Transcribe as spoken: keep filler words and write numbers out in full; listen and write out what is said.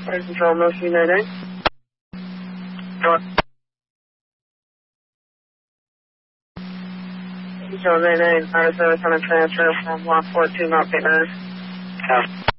Fire Control, Motion United. Control nine nine, fire service on a transfer from one four two Mount Saint Leonard. Yeah.